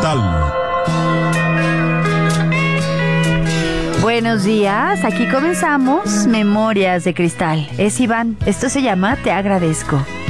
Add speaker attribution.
Speaker 1: Cristal.
Speaker 2: Buenos días, aquí comenzamos Memorias de Cristal. Es Iván, esto se llama Te Agradezco.